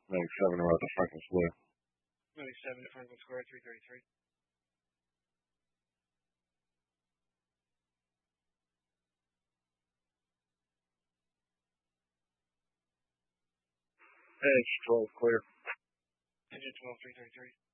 Medic 7, we're at the Franklin Square. Medic 7 to Franklin Square, 333. Edge 12, clear. Engine 12, 333.